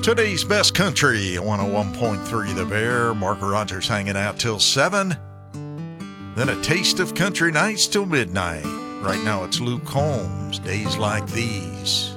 Today's best country, 101.3 The Bear. Mark Rogers hanging out till 7. Then a taste of country nights till midnight. Right now it's Luke Combs, Days Like These.